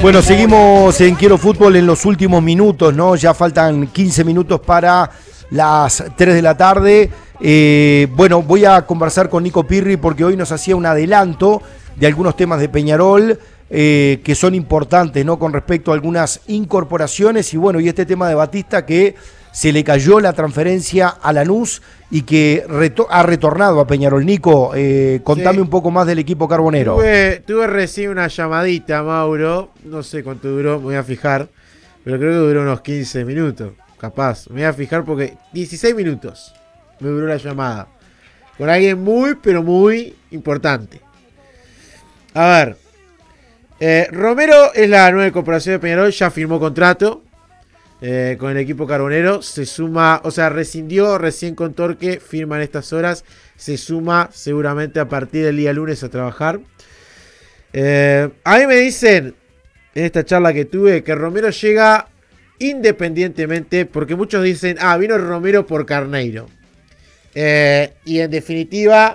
Bueno, seguimos en Quiero Fútbol en los últimos minutos, ¿no? Ya faltan 15 minutos para las 3 de la tarde. Bueno, voy a conversar con Nico Pirri porque hoy nos hacía un adelanto de algunos temas de Peñarol que son importantes, ¿no? Con respecto a algunas incorporaciones y bueno, y este tema de Batista que se le cayó la transferencia a Lanús y que ha retornado a Peñarol. Nico, contame un poco más del equipo carbonero. Tuve recién una llamadita, Mauro, no sé cuánto duró, me voy a fijar, pero creo que duró unos 15 minutos, capaz, me voy a fijar porque 16 minutos me duró la llamada, con alguien muy, pero muy importante. A ver, Romero es la nueva incorporación de Peñarol, ya firmó contrato con el equipo carbonero, se suma, o sea, rescindió recién con Torque, firma en estas horas, se suma seguramente a partir del día lunes a trabajar. A mí me dicen en esta charla que tuve que Romero llega independientemente, porque muchos dicen, vino Romero por Carneiro. Y en definitiva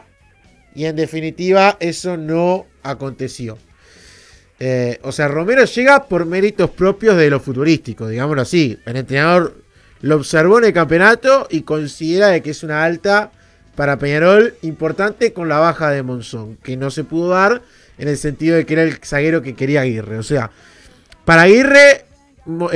eso no aconteció. O sea, Romero llega por méritos propios de lo futurístico, digámoslo así. El entrenador lo observó en el campeonato y considera de que es una alta para Peñarol importante con la baja de Monzón, que no se pudo dar en el sentido de que era el zaguero que quería Aguirre. O sea, para Aguirre